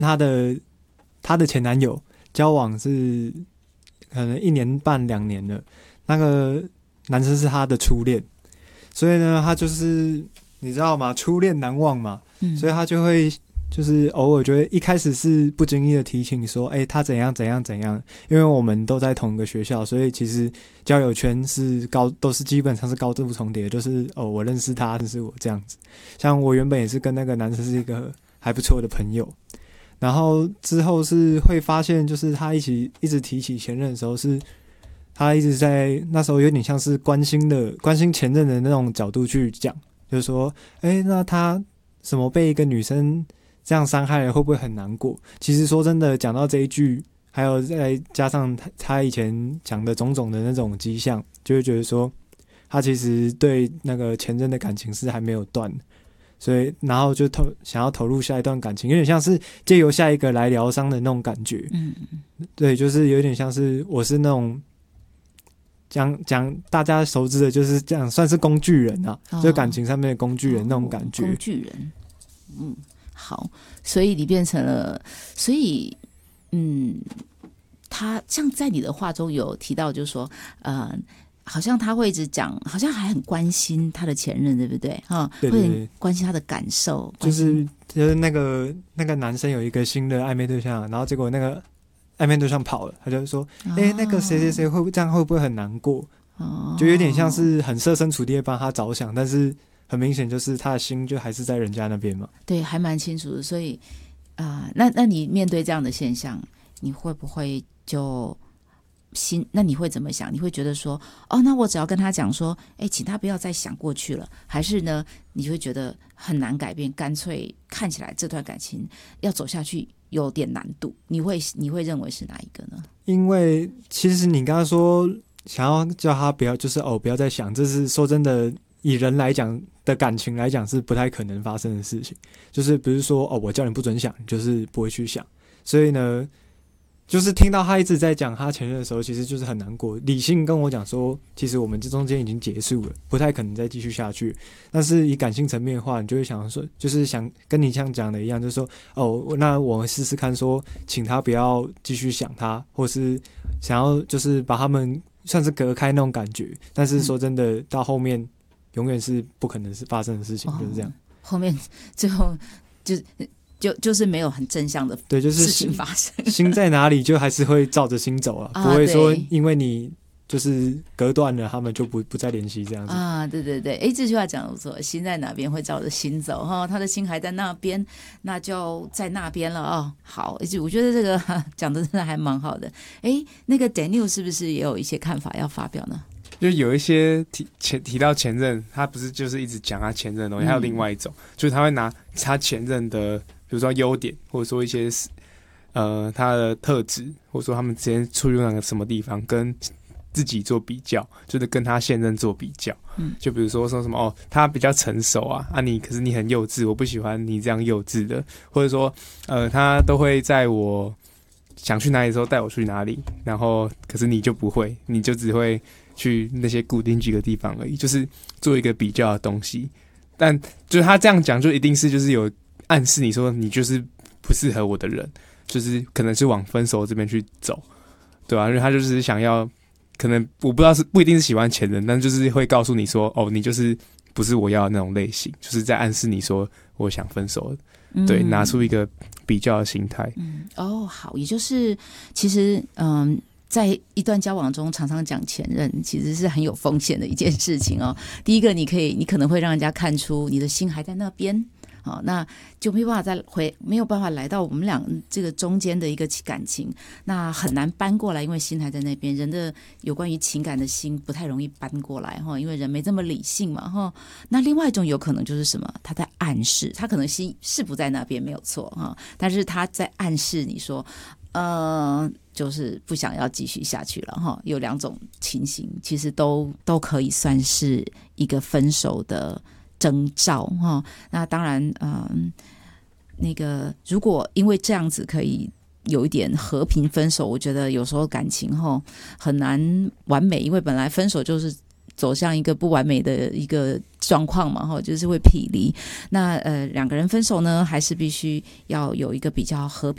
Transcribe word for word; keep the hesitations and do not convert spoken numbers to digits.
她的她的前男友交往是可能一年半两年了，那个男生是她的初恋，所以呢，她就是你知道吗？初恋难忘嘛，嗯、所以她就会。就是偶尔就会一开始是不经意的提醒你说，哎、欸，他怎样怎样怎样，因为我们都在同一个学校，所以其实交友圈是高都是基本上是高度重叠，就是哦，我认识他，认识我这样子。像我原本也是跟那个男生是一个还不错的朋友，然后之后是会发现，就是他一起一直提起前任的时候，是他一直在那时候有点像是关心的关心前任的那种角度去讲，就是说，哎、欸，那他什么被一个女生这样伤害了会不会很难过？其实说真的，讲到这一句，还有再加上他他以前讲的种种的那种迹象，就会觉得说，他其实对那个前任的感情是还没有断，所以然后就投想要投入下一段感情，有点像是借由下一个来疗伤的那种感觉。嗯，对，就是有点像是我是那种讲讲大家熟知的，就是这样算是工具人啊，哦、就感情上面的工具人那种感觉。 哦、工具人，嗯。好，所以你变成了，所以嗯，他像在你的话中有提到，就是说，呃，好像他会一直讲，好像还很关心他的前任，对不对？哈， 对对对， 会很关心他的感受， 就是就是那个那个男生有一个新的暧昧对象，然后结果那个暧昧对象跑了，他就说，哎、哦欸，那个谁谁谁会不会这样会不会很难过？哦，就有点像是很设身处地的帮他着想，但是。很明显就是他的心就还是在人家那边嘛。 对，还蛮清楚的。所以啊、呃，那那你面对这样的现象，你会不会就心？那你会怎么想？你会觉得说，哦，那我只要跟他讲说，哎，请他不要再想过去了，还是呢，你会觉得很难改变，干脆看起来这段感情要走下去有点难度？你会你会认为是哪一个呢？ 因为其实你刚刚说想要叫他不要，就是哦，不要再想，这是说真的。以人来讲的感情来讲是不太可能发生的事情，就是不是说哦我叫你不准想，你就是不会去想。所以呢，就是听到他一直在讲他前任的时候，其实就是很难过。理性跟我讲说，其实我们这中间已经结束了，不太可能再继续下去。但是以感性层面的话，你就会想说，就是想跟你像讲的一样，就是说哦，那我们试试看说，请他不要继续想他，或是想要就是把他们算是隔开那种感觉。但是说真的，到后面。永远是不可能是发生的事情，哦、就是这样。 后面最后就就就是没有很正向的对，就是事情发生。 心在哪里，就还是会照着心走啊，啊不会说因为你就是隔断了，他们就不不再联系这样子啊。对对对，哎，这句话讲得不错，心在哪边会照着心走哈、哦，他的心还在那边，那就在那边了哦。好，我觉得这个讲的真的还蛮好的。哎，那个 Daniel 是不是也有一些看法要发表呢？ 就有一些提前提到前任，他不是就是一直讲他前任的东西，嗯、还有另外一种，就是他会拿他前任的，比如说优点，或者说一些呃他的特质，或者说他们之间处于那个什么地方，跟自己做比较，就是跟他现任做比较。嗯，就比如说说什么哦，他比较成熟啊，啊你可是你很幼稚，我不喜欢你这样幼稚的，或者说呃他都会在我想去哪里的时候带我去哪里，然后可是你就不会，你就只会。去那些固定几个地方而已，就是做一个比较的东西。但就是他这样讲，就一定是就是有暗示你说你就是不适合我的人，就是可能是往分手这边去走，对吧、啊？因为他就是想要，可能我不知道是不一定是喜欢前任，但就是会告诉你说，哦，你就是不是我要的那种类型，就是在暗示你说我想分手的。嗯、对，拿出一个比较的心态。 嗯，哦，好，也就是其实嗯。在一段交往中，常常讲前任，其实是很有风险的一件事情哦。第一个，你可以，你可能会让人家看出你的心还在那边，好、哦，那就没有办法再回，没有办法来到我们俩这个中间的一个感情，那很难搬过来，因为心还在那边。人的有关于情感的心不太容易搬过来哈、哦，因为人没这么理性嘛哈、哦。那另外一种有可能就是什么？他在暗示，他可能心是不在那边没有错哈、哦，但是他在暗示你说。呃，就是不想要继续下去了哈。有两种情形，其实都都可以算是一个分手的征兆哈。那当然，嗯、呃，那个如果因为这样子可以有一点和平分手，我觉得有时候感情哈很难完美，因为本来分手就是走向一个不完美的一个状况嘛，哈，就是会劈离。那呃，两个人分手呢，还是必须要有一个比较和